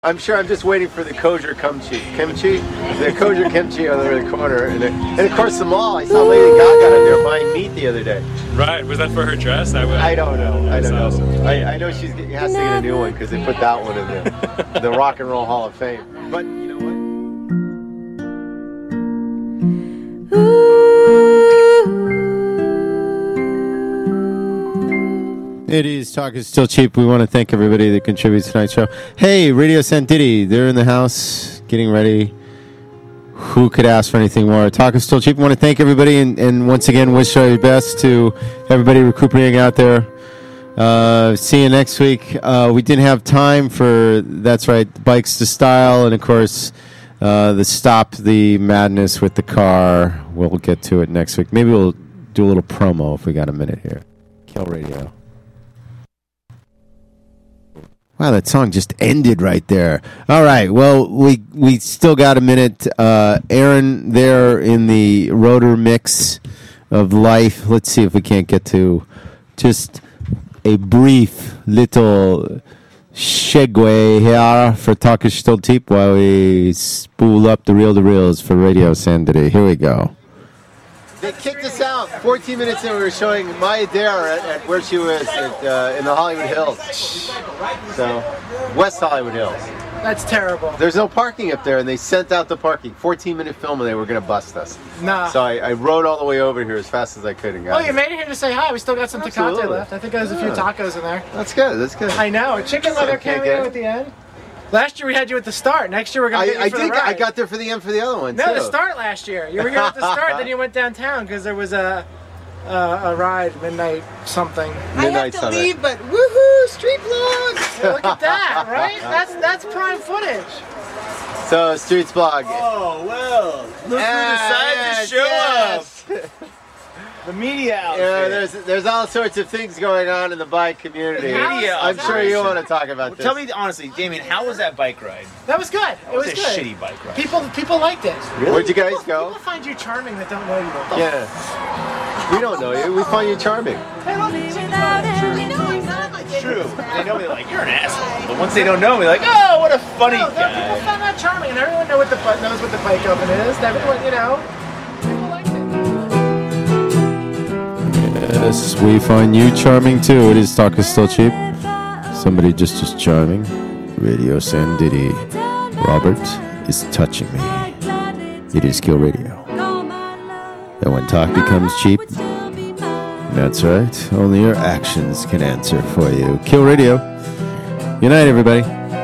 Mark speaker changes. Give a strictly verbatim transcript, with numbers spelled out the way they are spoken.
Speaker 1: I'm sure I'm just waiting for the kosher kimchi. Kimchi? The kosher kimchi on the corner. And, and of course the mall. I saw Lady Gaga in there buying meat the other day.
Speaker 2: Right. Was that for her dress? I, would...
Speaker 1: I don't know. I don't
Speaker 2: That's
Speaker 1: know.
Speaker 2: awesome.
Speaker 1: I, I know she has to get a new one because they put that one in the, the Rock and Roll Hall of Fame. But you know what? It is Talk is Still Cheap. We want to thank everybody that contributes to tonight's show. Hey, Radio Santiti, they're in the house getting ready. Who could ask for anything more? Talk is Still Cheap. We want to thank everybody and, and once again wish our best to everybody recuperating out there. Uh, see you next week. Uh, we didn't have time for, that's right, Bikes to Style and, of course, uh, the Stop the Madness with the Car. We'll get to it next week. Maybe we'll do a little promo if we got a minute here. Kill Radio. Wow, that song just ended right there. All right, well, we we still got a minute. Uh, Aaron there in the rotor mix of life. Let's see if we can't get to just a brief little segue here for Talk is Still Cheap while we spool up the reel to reels for Radio Sandity. Here we go. They kicked us out. fourteen minutes in, we were showing Maya Dare at, at where she was at, uh, in the Hollywood Hills. So, West Hollywood Hills.
Speaker 3: That's terrible.
Speaker 1: There's no parking up there, and they sent out the parking. fourteen minute film, and they were going to bust us.
Speaker 3: Nah.
Speaker 1: So I, I rode all the way over here as fast as I could and got
Speaker 3: Oh, you made it here to say hi. We still got some
Speaker 1: Absolutely.
Speaker 3: Tecate left. I think there's a few
Speaker 1: Yeah.
Speaker 3: tacos in there.
Speaker 1: That's good. That's good.
Speaker 3: I know. A chicken leather
Speaker 1: Can't
Speaker 3: cameo
Speaker 1: get it.
Speaker 3: at the end. Last year we had you at the start. Next year we're going
Speaker 1: I,
Speaker 3: to get you
Speaker 1: I
Speaker 3: for
Speaker 1: did.
Speaker 3: the ride.
Speaker 1: I got there for the end for the other one
Speaker 3: No,
Speaker 1: too.
Speaker 3: the start last year. You were here at the start, then you went downtown because there was a uh, a ride, midnight something.
Speaker 4: I have to leave, but woohoo, street vlogs!
Speaker 3: Hey, look at that, right? That's that's prime footage.
Speaker 1: So Streets Blog.
Speaker 5: Oh well, look
Speaker 1: Yes,
Speaker 5: who decided to show
Speaker 1: yes.
Speaker 5: up. The media outfit.
Speaker 1: Yeah, there's there's all sorts of things going on in the bike community.
Speaker 5: The media
Speaker 1: I'm sure you
Speaker 5: operation.
Speaker 1: want to talk about this.
Speaker 5: Tell me honestly, Damien, how was that bike ride?
Speaker 3: That was good. It
Speaker 5: That was,
Speaker 3: was
Speaker 5: a
Speaker 3: good.
Speaker 5: shitty bike ride.
Speaker 3: People people liked it.
Speaker 1: Where'd you guys
Speaker 3: People,
Speaker 1: go?
Speaker 3: people find you charming that don't know you. What the
Speaker 1: Yeah. We don't know you. We find you charming.
Speaker 3: I love you.
Speaker 5: It's true. They know me like you're an asshole, but once they don't know me, like oh, what a funny
Speaker 3: No, there are people
Speaker 5: guy.
Speaker 3: found that charming, and everyone know what the bu- knows what the bike oven is. Everyone, you know. People liked it.
Speaker 1: Yes, we find you charming too. It is Talk is Still Cheap. Somebody just as charming. Radio Sandity. Robert is touching me. It is Kill Radio. And when talk becomes cheap, that's right, only your actions can answer for you. Kill Radio. Good night, everybody.